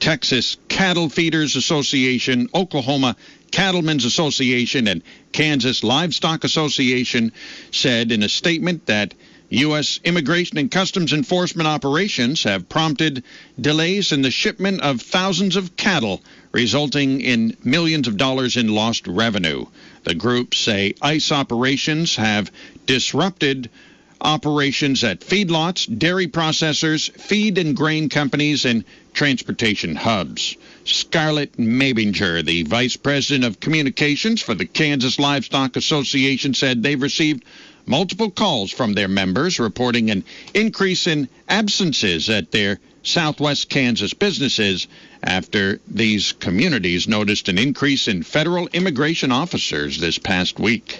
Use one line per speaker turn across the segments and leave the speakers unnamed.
Texas Cattle Feeders Association, Oklahoma Cattlemen's Association, and Kansas Livestock Association said in a statement that U.S. Immigration and Customs Enforcement operations have prompted delays in the shipment of thousands of cattle, resulting in millions of dollars in lost revenue. The groups say ICE operations have disrupted operations at feedlots, dairy processors, feed and grain companies, and transportation hubs. Scarlett Mabinger, the vice president of communications for the Kansas Livestock Association, said they've received multiple calls from their members reporting an increase in absences at their Southwest Kansas businesses after these communities noticed an increase in federal immigration officers this past week.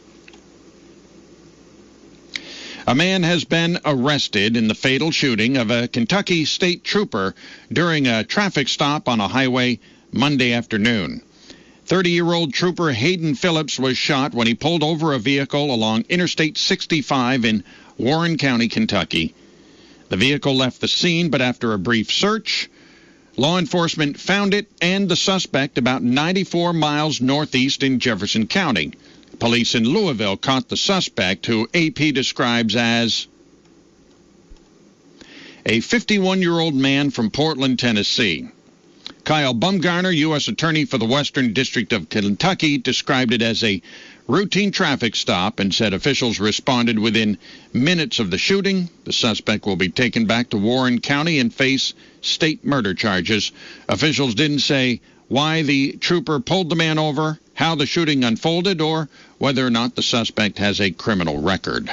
A man has been arrested in the fatal shooting of a Kentucky state trooper during a traffic stop on a highway Monday afternoon. 30-year-old trooper Hayden Phillips was shot when he pulled over a vehicle along Interstate 65 in Warren County, Kentucky. The vehicle left the scene, but after a brief search, law enforcement found it and the suspect about 94 miles northeast in Jefferson County. Police in Louisville caught the suspect, who AP describes as a 51-year-old man from Portland, Tennessee. Kyle Bumgarner, U.S. Attorney for the Western District of Kentucky, described it as a routine traffic stop and said officials responded within minutes of the shooting. The suspect will be taken back to Warren County and face state murder charges. Officials didn't say why the trooper pulled the man over, how the shooting unfolded, or whether or not the suspect has a criminal record.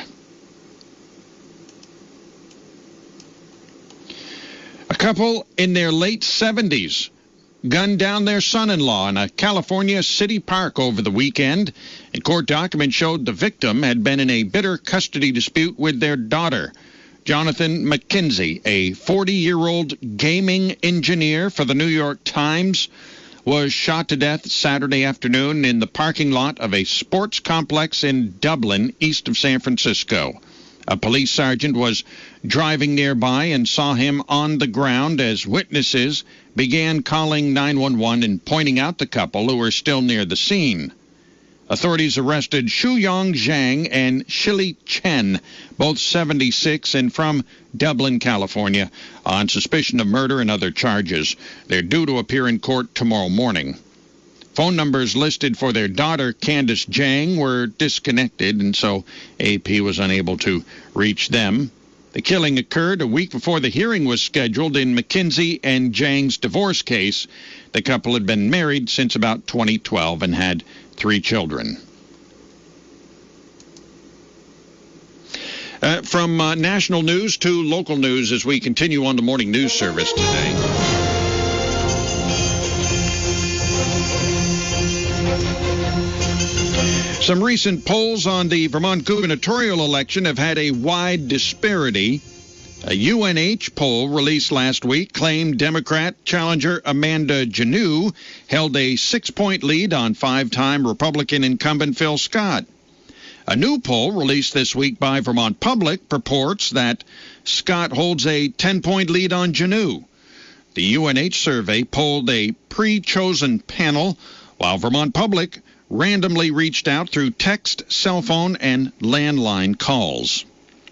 A couple in their late 70s gunned down their son-in-law in a California city park over the weekend. And court documents showed the victim had been in a bitter custody dispute with their daughter. Jonathan McKenzie, a 40-year-old gaming engineer for the New York Times, was shot to death Saturday afternoon in the parking lot of a sports complex in Dublin, east of San Francisco. A police sergeant was driving nearby and saw him on the ground as witnesses began calling 911 and pointing out the couple who were still near the scene. Authorities arrested Shuyong Zhang and Shili Chen, both 76 and from Dublin, California, on suspicion of murder and other charges. They're due to appear in court tomorrow morning. Phone numbers listed for their daughter, Candace Zhang, were disconnected, and so AP was unable to reach them. The killing occurred a week before the hearing was scheduled in McKenzie and Zhang's divorce case. The couple had been married since about 2012 and had 3 children. From national news to local news as we continue on the morning news service today. Some recent polls on the Vermont gubernatorial election have had a wide disparity. A UNH poll released last week claimed Democrat challenger Amanda Janneau held a 6-point lead on 5-time Republican incumbent Phil Scott. A new poll released this week by Vermont Public purports that Scott holds a 10-point lead on Janneau. The UNH survey polled a pre-chosen panel, while Vermont Public randomly reached out through text, cell phone, and landline calls.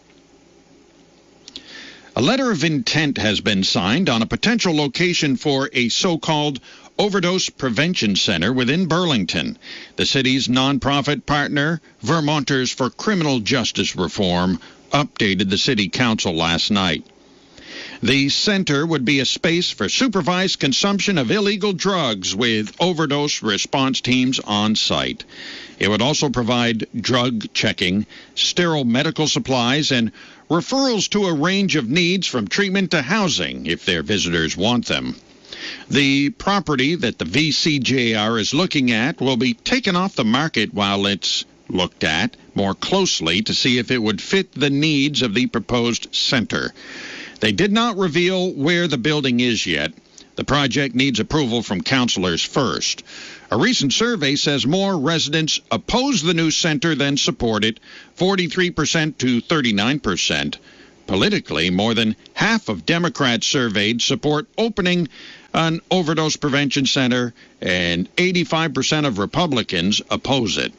A letter of intent has been signed on a potential location for a so-called overdose prevention center within Burlington. The city's nonprofit partner, Vermonters for Criminal Justice Reform, updated the city council last night. The center would be a space for supervised consumption of illegal drugs with overdose response teams on site. It would also provide drug checking, sterile medical supplies, and referrals to a range of needs from treatment to housing if their visitors want them. The property that the VCJR is looking at will be taken off the market while it's looked at more closely to see if it would fit the needs of the proposed center. They did not reveal where the building is yet. The project needs approval from councilors first. A recent survey says more residents oppose the new center than support it, 43% to 39%. Politically, more than half of Democrats surveyed support opening an overdose prevention center, and 85% of Republicans oppose it.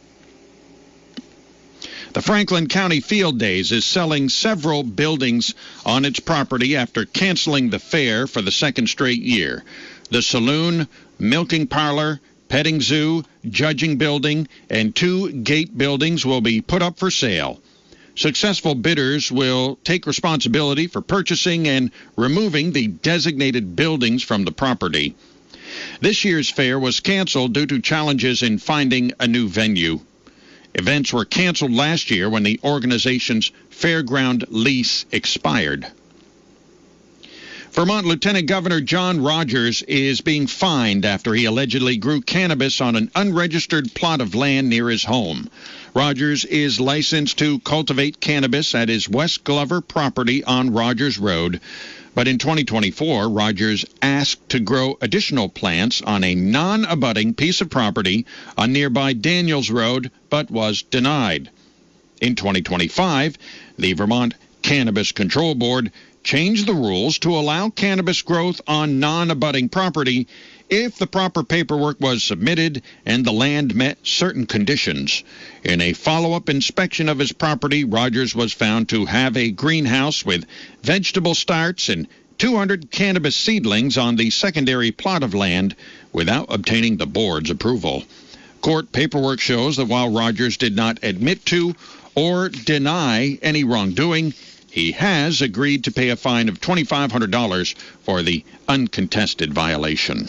The Franklin County Field Days is selling several buildings on its property after canceling the fair for the second straight year. The saloon, milking parlor, petting zoo, judging building, and 2 gate buildings will be put up for sale. Successful bidders will take responsibility for purchasing and removing the designated buildings from the property. This year's fair was canceled due to challenges in finding a new venue. Events were canceled last year when the organization's fairground lease expired. Vermont Lieutenant Governor John Rogers is being fined after he allegedly grew cannabis on an unregistered plot of land near his home. Rogers is licensed to cultivate cannabis at his West Glover property on Rogers Road. But in 2024, Rogers asked to grow additional plants on a non-abutting piece of property on nearby Daniels Road, but was denied. In 2025, the Vermont Cannabis Control Board changed the rules to allow cannabis growth on non-abutting property if the proper paperwork was submitted and the land met certain conditions. In a follow-up inspection of his property, Rogers was found to have a greenhouse with vegetable starts and 200 cannabis seedlings on the secondary plot of land without obtaining the board's approval. Court paperwork shows that while Rogers did not admit to or deny any wrongdoing, he has agreed to pay a fine of $2,500 for the uncontested violation.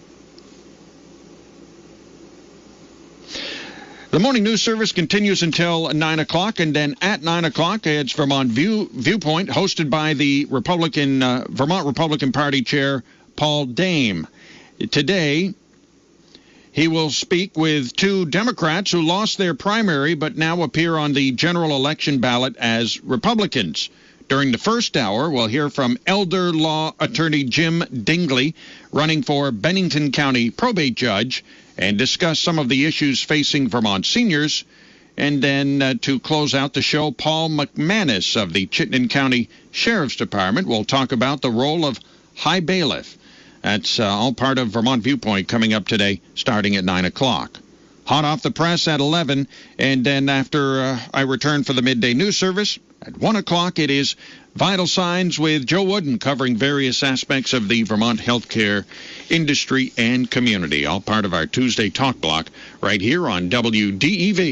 The morning news service continues until 9 o'clock, and then at 9 o'clock, it's Vermont Viewpoint, hosted by the Vermont Republican Party Chair, Paul Dame. Today, he will speak with 2 Democrats who lost their primary but now appear on the general election ballot as Republicans. During the first hour, we'll hear from elder law attorney Jim Dingley, running for Bennington County probate judge, and discuss some of the issues facing Vermont seniors. And then to close out the show, Paul McManus of the Chittenden County Sheriff's Department will talk about the role of high bailiff. That's all part of Vermont Viewpoint coming up today, starting at 9 o'clock. Hot off the press at 11, and then after I return for the midday news service, at 1 o'clock it is Vital Signs with Joe Wooden, covering various aspects of the Vermont healthcare industry and community, all part of our Tuesday Talk Block right here on WDEV.